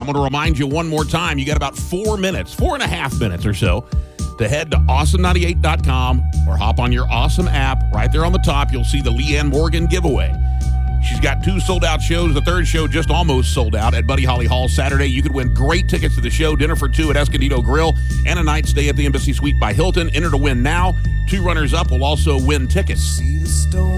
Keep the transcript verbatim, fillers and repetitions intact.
want to remind you one more time, you got about four minutes, four and a half minutes or so, to head to awesome ninety-eight dot com or hop on your Awesome app. Right there on the top, you'll see the Leanne Morgan giveaway. She's got two sold-out shows. The third show just almost sold out at Buddy Holly Hall Saturday. You could win great tickets to the show, dinner for two at Escondido Grill, and a night stay at the Embassy Suite by Hilton. Enter to win now. Two runners-up will also win tickets. See the stone.